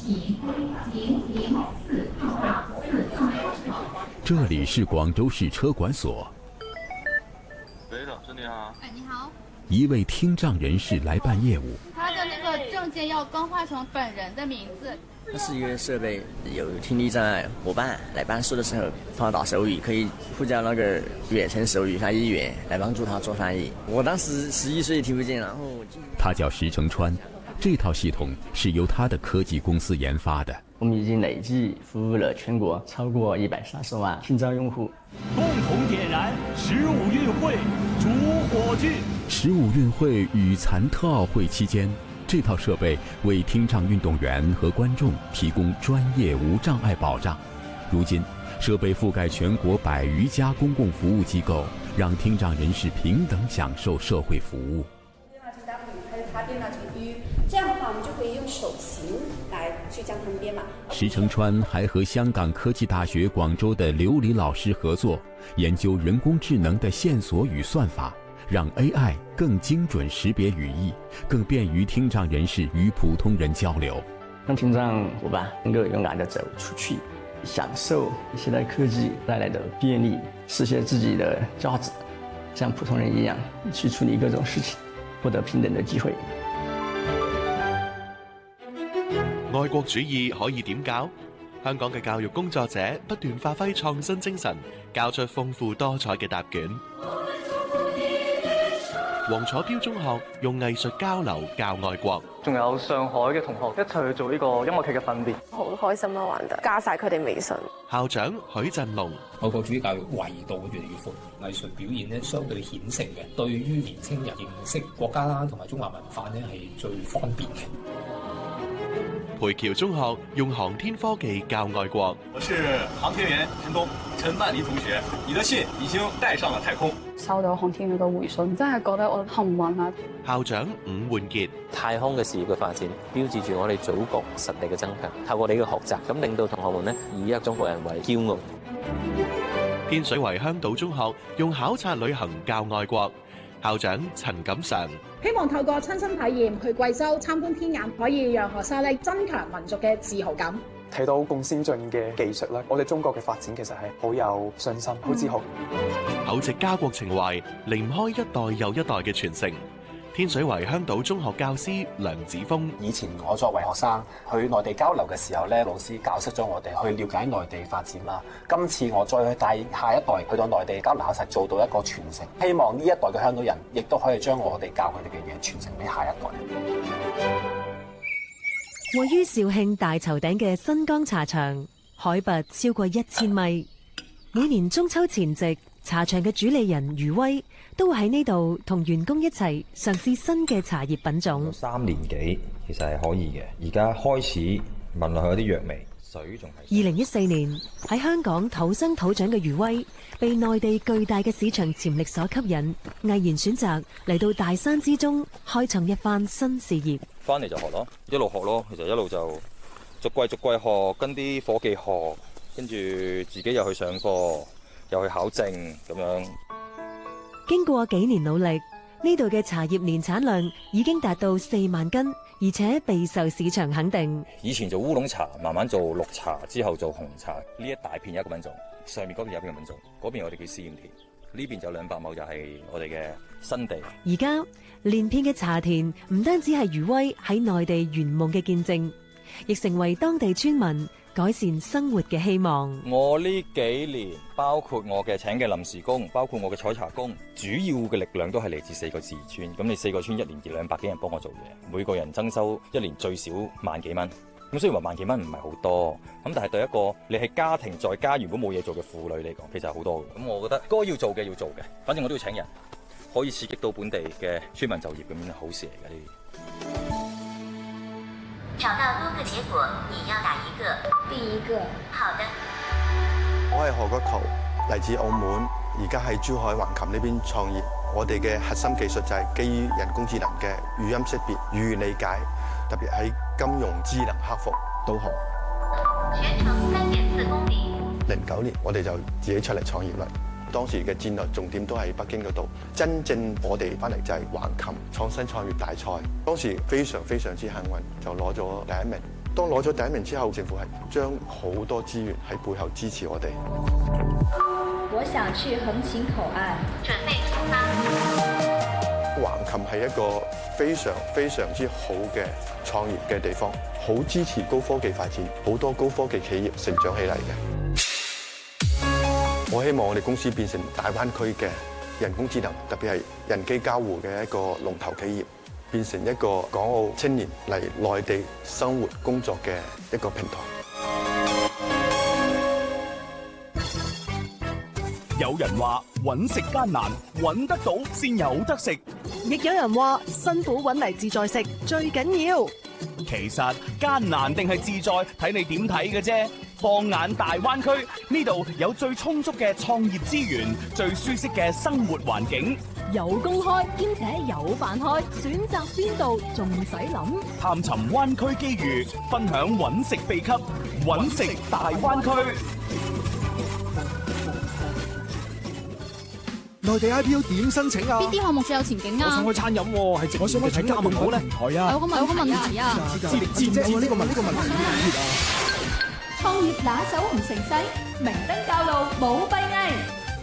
这里是广州市车管所。 喂，老师你好。 哎，你好。 一位听障人士来办业务， 他的那个证件要更换成本人的名字。 它是一个设备，有听力障碍伙伴来办事的时候，帮他打手语，可以附加那个远程手语翻译员来帮助他做翻译。我当时11岁听不见，然后他叫石成川，这套系统是由他的科技公司研发的。 我们已经累计服务了全国超过130万听障用户。 共同点燃15运会主火炬。 15运会与残特奥会期间，这套设备为听障运动员和观众提供专业无障碍保障。如今，设备覆盖全国100余家公共服务机构，让听障人士平等享受社会服务。 还有它编码成语，这样的话我们就可以用手型来去将它们编码。 石成川还和香港科技大学广州的刘黎老师合作，研究人工智能的线索与算法，让 AI 更精准识别语义，更便于听障人士与普通人交流， 让听障伙伴能够勇敢地走出去，享受现代科技带来的便利，实现自己的价值，像普通人一样去处理各种事情，获得平等的机会。 愛國主義可以點教？香港嘅教育工作者不斷發揮創新精神，教出豐富多彩嘅答卷。黃楚標中學用藝術交流教愛國。 仲有上海嘅同學一齊去做呢個音樂劇嘅訓練， 好開心啊！玩得加晒佢哋微信。 校長許振龍， 愛國主義教育維度越嚟越闊，藝術表現咧相對顯性嘅，對於年青人認識國家啦同埋中華文化咧係最方便嘅。 培僑中學用航天科技教愛國。 我是航天員陳東，陳曼妮同學，你的信已經帶上了太空。 收到航天員嘅回信，真係覺得我幸運啊！ 校長伍煥傑， 太空嘅事業嘅發展，標誌住我哋祖國實力嘅增強。透過你嘅學習，咁令到同學們呢以一個中國人為驕傲。 天水圍香島中學用考察旅行教愛國。校長陳錦常， 希望透過親身體驗去貴州參觀天眼，可以讓學生咧增強民族嘅自豪感。 睇到咁先進嘅技術啦，我哋中國嘅發展其實係好有信心、好自豪。 厚植家國情懷，離唔開一代又一代嘅傳承。天水圍香島中學教師梁子峰， 以前我作為學生去內地交流嘅時候咧，老師教識咗我哋去了解內地發展啦。今次我再去帶下一代去到內地交流，實做到一個傳承。希望呢一代嘅香港人亦都可以將我哋教佢哋嘅嘢傳承俾下一代。 位於肇慶大頭頂嘅新江茶場，海拔超過1000米。每年中秋前夕，茶場嘅主理人余威都會喺呢度同員工一齊嘗試新嘅茶葉品種。 3年幾其實係可以嘅，而家開始聞落去有啲藥味，水仲係。 2014年喺香港土生土長嘅余威，被內地巨大嘅市場潛力所吸引，毅然選擇嚟到大山之中開創一番新事業。 翻嚟就學咯，一路學咯，其實一路就逐季學，跟啲夥計學，跟住自己又去上課，又去考證咁樣。 經過幾年努力，呢度嘅茶葉年產量已經達到4萬斤，而且備受市場肯定。 以前做烏龍茶，慢慢做綠茶，之後做紅茶。呢一大片有一個品種，上面嗰邊有一個品種，嗰邊我哋叫試驗田，呢邊就200畝就係我哋嘅新地。 而家連片嘅茶田唔單止係余威喺內地圓夢嘅見證，亦成為當地村民改善生活嘅希望。 我呢幾年包括我嘅請嘅臨時工，包括我嘅採茶工，主要嘅力量都係嚟自4個自治村。咁你4個村1年200幾人幫我做嘢，每個人增收1年最少萬幾蚊。咁雖然話萬幾蚊唔係好多，咁但係對一個你係家庭在家如果冇嘢做嘅婦女嚟講，其實係好多嘅。咁我覺得該要做嘅要做嘅，反正我都要請人，可以刺激到本地嘅村民就業，咁樣好事嚟嘅呢啲。 找到多個結果，你要哪一個？ 第一個。 好的。 我係何國圖，嚟自澳門，而家喺珠海橫琴呢邊創業。我哋嘅核心技術就係基於人工智能嘅語音識別、語言理解，特別喺金融智能客服導航。 全程3.4公里。 09年我哋就自己出嚟創業啦。當時嘅戰略重點都喺北京嗰度，真正我哋翻嚟就係橫琴創新創業大賽。當時非常之幸運，就攞咗第1名。 當攞咗第一名之後，政府係將好多資源喺背後支持我哋。 我想去橫琴口岸，準備出發。 橫琴係一個非常之好嘅創業嘅地方，好支持高科技發展，好多高科技企業成長起嚟嘅。我希望我哋公司變成大灣區嘅人工智能，特別係人機交互嘅一個龍頭企業，變成一個港澳青年嚟內地生活工作嘅一個平台。 有人話揾食艱難，揾得到先有得食； 亦有人話辛苦揾嚟自在食最緊要。 其實艱難定係自在，睇你點睇嘅啫。放眼大灣區，呢度有最充足嘅創業資源，最舒適嘅生活環境， 有工開兼且有飯開，選擇邊度仲使諗？ 探尋灣區機遇，分享揾食秘笈，揾食大灣區。 內地 IPO 點申請啊？ 邊啲項目最有前景啊？ 我想開餐飲喎，係我想請家用好咧。係啊， 有個問題啊！ 知呢個問題。 創業拿手唔成世，明燈教路冇閉翳。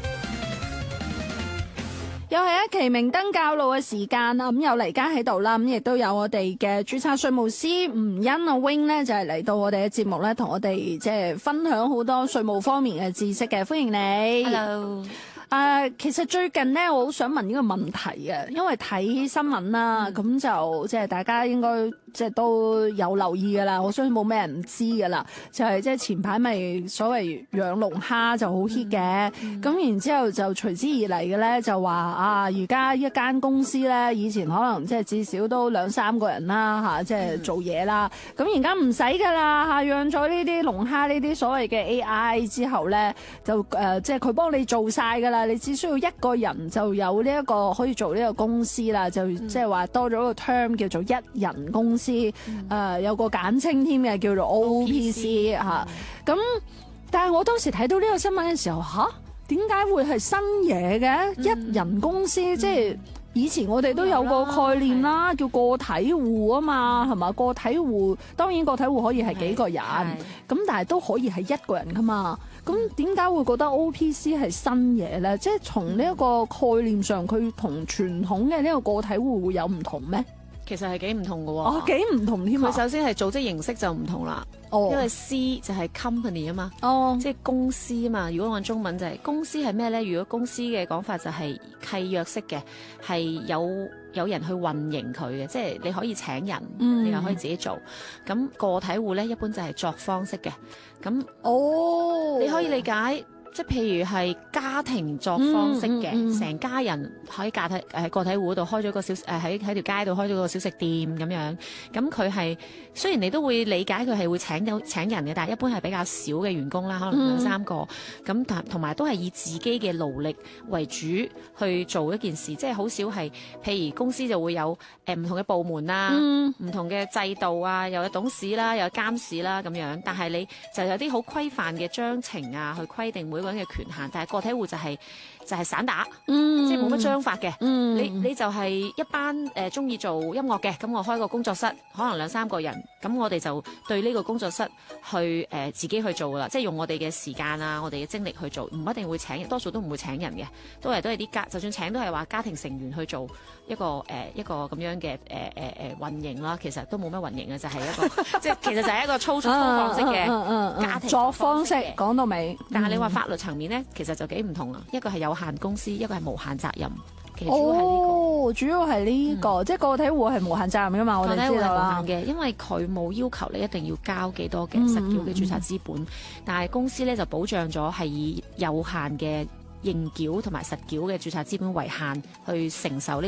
又係一期明燈教路嘅時間啦，咁有黎嘉喺度啦，咁亦都有我哋嘅註冊稅務師吳欣阿 Wing 咧，就係嚟到我哋嘅節目咧，同我哋即係分享好多稅務方面嘅知識嘅，歡迎你。 Hello。 其實最近咧，我好想問呢個問題嘅，因為睇新聞啦，咁就即係大家應該即係都有留意噶啦，我相信冇咩人唔知噶啦，就係即係前排咪所謂養龍蝦就好 hit 嘅，咁然之後就隨之而嚟嘅咧就話啊，而家一間公司咧，以前可能即係至少都2-3個人啦嚇，即係做嘢啦，咁而家唔使噶啦嚇，養咗呢啲龍蝦呢啲所謂嘅 AI 之後咧，就即係佢幫你做晒噶啦。你只需要一個人就有呢一個可以做呢個公司啦，就即係話多咗個 term 叫做一人公司，有個簡稱添嘅叫做 OPC 嚇。咁但係我當時睇到呢個新聞嘅時候，點解會係新嘢嘅？一人公司即係以前我哋都有個概念啦，叫個體戶啊嘛，係嘛？個體戶當然個體戶可以係幾個人，咁但係都可以係一個人噶嘛。咁點解會覺得 OPC 係新嘢咧？即係從呢一個概念上，佢同傳統嘅呢個個體戶會有唔同咩？ 其實係幾唔同嘅喎。 幾唔同添啊！ 佢首先係組織形式就唔同啦。因為 C 就係 company 啊嘛，即係公司啊嘛。如果按中文就係公司係咩咧？如果公司嘅講法就係契約式嘅，係有人去運營佢嘅，即係你可以請人，你又可以自己做。咁個體戶咧，一般就係作坊式嘅。咁你可以理解。即係譬如係家庭作坊式嘅，成家人喺個體戶度開咗個小喺條街度開咗個小食店咁樣。咁佢係雖然你都會理解佢係會請人嘅，但係一般係比較少嘅員工啦，可能2-3個。咁同埋都係以自己嘅勞力為主去做一件事，即係好少係譬如公司就會有唔同嘅部門啦，唔同嘅制度啊，又有董事啦，又有監事啦咁樣。但係你就有啲好規範嘅章程啊，去規定每個人嘅權限，但係個體戶就係散打，即係冇乜章法嘅。你就係一班中意做音樂嘅，咁我開個工作室，可能2-3個人，咁我哋就對呢個工作室去自己去做噶啦，即係用我哋嘅時間啊，我哋嘅精力去做，唔一定會請人，多數都唔會請人嘅，都係啲就算請都係話家庭成員去做一個咁樣嘅運營啦。其實都冇乜運營嘅，就係一個即係其實就係一個粗放式嘅家庭作坊式。講到尾， 但係你話法律層面咧，其實就幾唔同啦。一個係有限公司，一個係無限責任。 主要係呢個，即係個體戶係無限責任噶嘛，我哋知道啦。 個體戶係無限嘅，因為佢冇要求你一定要交幾多嘅實繳嘅註冊資本，但係公司咧就保障咗係以有限嘅應繳同埋實繳嘅註冊資本為限去承受呢